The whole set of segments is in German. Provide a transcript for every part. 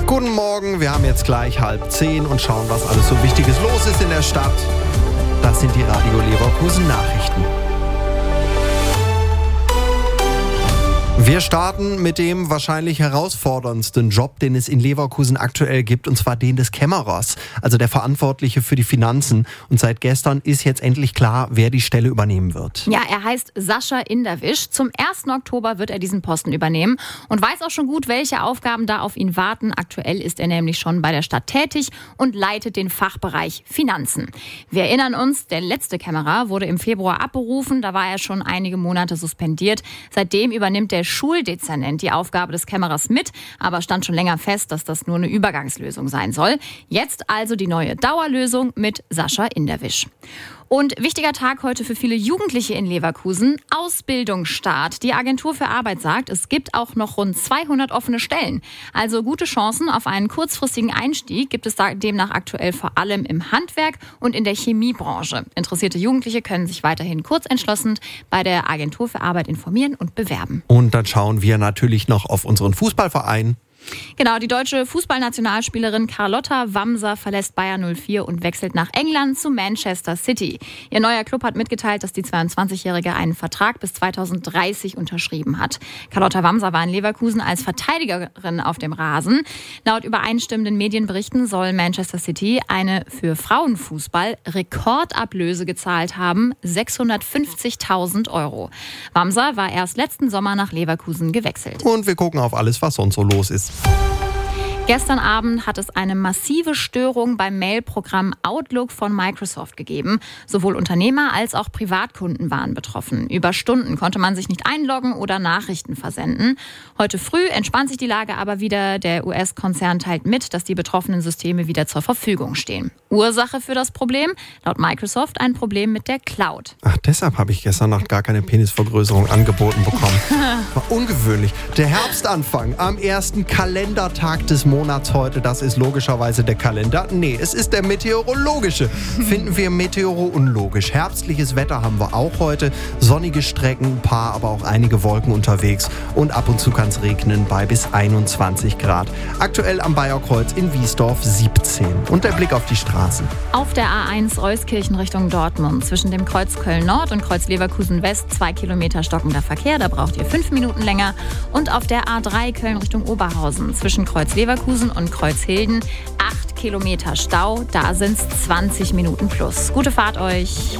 Guten Morgen, wir haben jetzt gleich 9:30 und schauen, was alles so Wichtiges los ist in der Stadt. Das sind die Radio Leverkusen Nachrichten. Wir starten mit dem wahrscheinlich herausforderndsten Job, den es in Leverkusen aktuell gibt, und zwar den des Kämmerers, also der Verantwortliche für die Finanzen. Und seit gestern ist jetzt endlich klar, wer die Stelle übernehmen wird. Ja, er heißt Sascha Inderwisch. Zum 1. Oktober wird er diesen Posten übernehmen und weiß auch schon gut, welche Aufgaben da auf ihn warten. Aktuell ist er nämlich schon bei der Stadt tätig und leitet den Fachbereich Finanzen. Wir erinnern uns, der letzte Kämmerer wurde im Februar abberufen. Da war er schon einige Monate suspendiert. Seitdem übernimmt der Schuldezernent die Aufgabe des Kämmerers mit, aber stand schon länger fest, dass das nur eine Übergangslösung sein soll. Jetzt also die neue Dauerlösung mit Sascha Inderwisch. Und wichtiger Tag heute für viele Jugendliche in Leverkusen, Ausbildungsstart. Die Agentur für Arbeit sagt, es gibt auch noch rund 200 offene Stellen. Also gute Chancen auf einen kurzfristigen Einstieg gibt es demnach aktuell vor allem im Handwerk und in der Chemiebranche. Interessierte Jugendliche können sich weiterhin kurzentschlossen bei der Agentur für Arbeit informieren und bewerben. Und dann schauen wir natürlich noch auf unseren Fußballverein. Genau, die deutsche Fußballnationalspielerin Carlotta Wamser verlässt Bayer 04 und wechselt nach England zu Manchester City. Ihr neuer Club hat mitgeteilt, dass die 22-Jährige einen Vertrag bis 2030 unterschrieben hat. Carlotta Wamser war in Leverkusen als Verteidigerin auf dem Rasen. Laut übereinstimmenden Medienberichten soll Manchester City eine für Frauenfußball Rekordablöse gezahlt haben, 650.000 €. Wamser war erst letzten Sommer nach Leverkusen gewechselt. Und wir gucken auf alles, was sonst so los ist. Gestern Abend hat es eine massive Störung beim Mailprogramm Outlook von Microsoft gegeben. Sowohl Unternehmer als auch Privatkunden waren betroffen. Über Stunden konnte man sich nicht einloggen oder Nachrichten versenden. Heute früh entspannt sich die Lage aber wieder. Der US-Konzern teilt mit, dass die betroffenen Systeme wieder zur Verfügung stehen. Ursache für das Problem? Laut Microsoft ein Problem mit der Cloud. Ach, deshalb habe ich gestern Nacht gar keine Penisvergrößerung angeboten bekommen. War ungewöhnlich. Der Herbstanfang am ersten Kalendertag des Monats heute, das ist logischerweise der Kalender. Nee, es ist der meteorologische. Finden wir meteoro-unlogisch. Herbstliches Wetter haben wir auch heute. Sonnige Strecken, ein paar, aber auch einige Wolken unterwegs. Und ab und zu kann es regnen bei bis 21 Grad. Aktuell am Bayerkreuz in Wiesdorf 17. Und der Blick auf die Straßen. Auf der A1 Euskirchen Richtung Dortmund. Zwischen dem Kreuz Köln-Nord und Kreuz Leverkusen-West 2 Kilometer stockender Verkehr. Da braucht ihr 5 Minuten länger. Und auf der A3 Köln Richtung Oberhausen. Zwischen Kreuz Leverkusen und Kreuzhilden 8 Kilometer Stau, da sind es 20 Minuten plus. Gute Fahrt euch!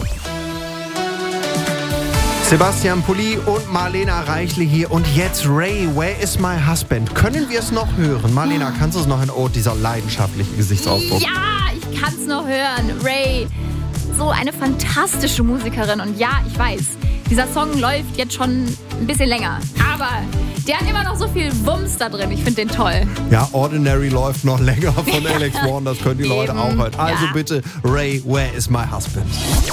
Sebastian Pulli und Marlena Reichle hier. Und jetzt Ray, Where is my husband? Können wir es noch hören? Marlena, kannst du es noch hören? Oh, dieser leidenschaftliche Gesichtsausdruck. Ja, ich kann es noch hören. Ray, so eine fantastische Musikerin. Und ja, ich weiß, dieser Song läuft jetzt schon ein bisschen länger. Aber der hat immer noch so viel Wumms da drin. Ich finde den toll. Ja, Ordinary läuft noch länger von Alex Warren. Das können die Leute auch hören. Also bitte, Ray, Where is my husband?